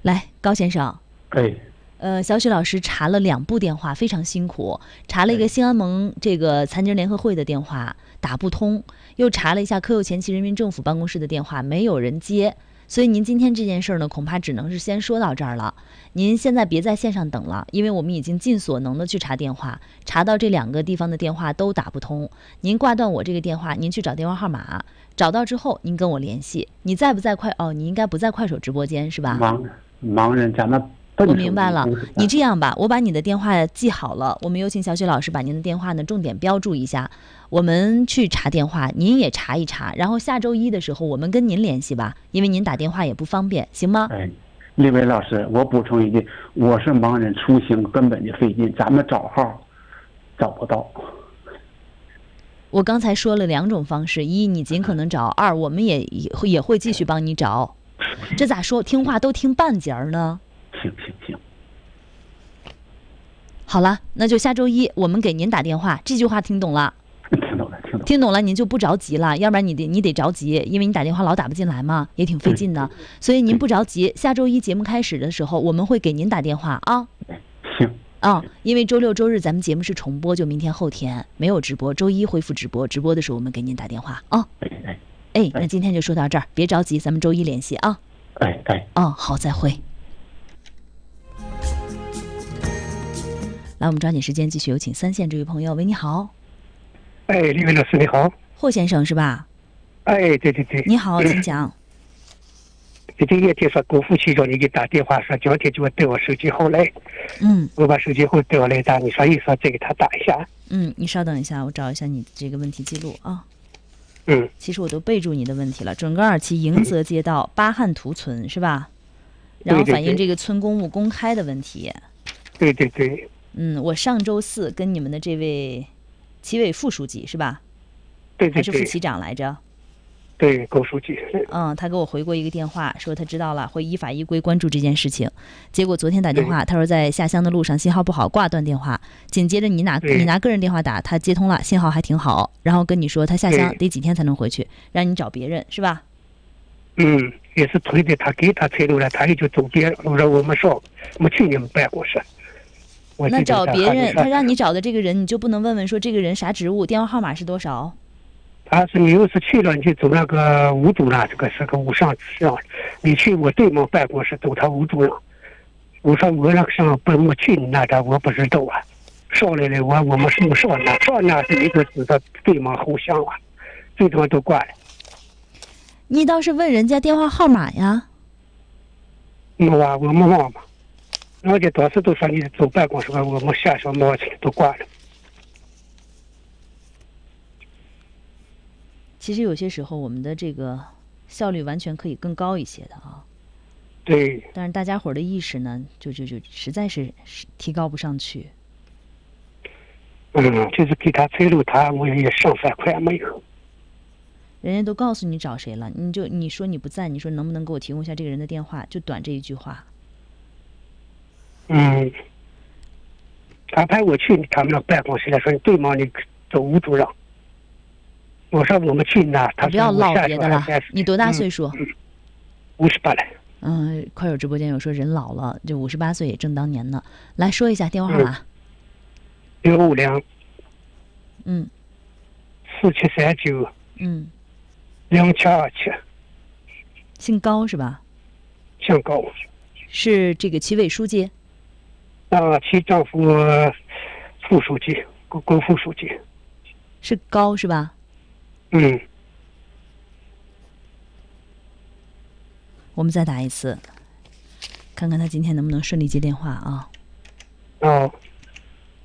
来，高先生。 哎， 小许老师查了2部电话，非常辛苦，查了一个新安盟这个残疾人联合会的电话打不通，又查了一下科右前旗人民政府办公室的电话，没有人接。所以您今天这件事呢，恐怕只能是先说到这儿了。您现在别在线上等了，因为我们已经尽所能的去查电话，查到这2个地方的电话都打不通。您挂断我这个电话，您去找电话号码，找到之后您跟我联系。你在不在你应该不在快手直播间是吧？ 盲人咱们。 我明白了，你这样吧，我把你的电话记好了，我们有请小许老师把您的电话呢重点标注一下，我们去查电话，您也查一查，然后下周一的时候我们跟您联系吧，因为您打电话也不方便，行吗？ 哎，李伟老师，我补充一句，我是盲人，出行根本就费劲，咱们找号找不到。 我刚才说了2种方式，一你尽可能找，二我们也会继续帮你找。这咋说？听话都听半截呢？ 行， 好了，那就下周一我们给您打电话。这句话听懂了？听懂了，您就不着急了，要不然你得着急，因为你打电话老打不进来嘛，也挺费劲的。所以您不着急，下周一节目开始的时候，我们会给您打电话啊。 行啊，因为周六周日咱们节目是重播，就明天后天没有直播，周一恢复直播，直播的时候我们给您打电话啊。那今天就说到这儿，别着急，咱们周一联系啊。好，再会。来，我们抓紧时间继续有请3线这位朋友。喂，你好。 李伟老师你好。 霍先生是吧？ 对， 你好，请讲。 今天也听说国服区叫你给打电话说今天就带我手机号来，我把手机号带我来打，你说意思再给他打一下。 你稍等一下，我找一下你这个问题记录啊。其实我都备注你的问题了，准噶尔旗迎泽街道巴汉图村是吧？然后反映这个村公务公开的问题。 对。 我上周四跟你们的这位旗委副书记是吧？ 对， 还是副旗长来着？ 对，高书记。 他给我回过一个电话，说他知道了，会依法依规关注这件事情。结果昨天打电话，他说在下乡的路上信号不好，挂断电话。紧接着你拿个人电话打，他接通了，信号还挺好，然后跟你说他下乡得几天才能回去，让你找别人是吧？ 也是推的，他给他财路了，他也就走别人，让我们说没去你们办公室。 那找别人，他让你找的这个人，你就不能问问说这个人啥职务，电话号码是多少？ 他是你要是去了，你就走那个吴组了，这个是个吴上长，你去我对门办公室走他吴组了。我说我那个上没去你那的，我不知道啊。上来了，我们是上那是一个知道对门后巷啊，最多都挂了。 你倒是问人家电话号码呀？ 没啊，我没忘嘛。而且当时都说你走办公室，我们下手冒起都挂了。 其实有些时候我们的这个效率完全可以更高一些的啊。 对。 但是大家伙的意识呢，就实在是提高不上去。 就是给他财路，我也上3块没有。 人家都告诉你找谁了，你说你不在，你说能不能给我提供一下这个人的电话？就短这一句话。 他派我去他们那办公室来说，你对吗？你走吴组长。我说我们去那，他不要唠别的了。你多大岁数 ？58了。 快手直播间有说人老了，就58岁也正当年呢。来说一下电话号码。 650。4739。2727。 姓高是吧？ 姓高。 是这个旗委书记。 旗政府副书记，国副书记。 是高是吧？我们再打一次，看看他今天能不能顺利接电话啊。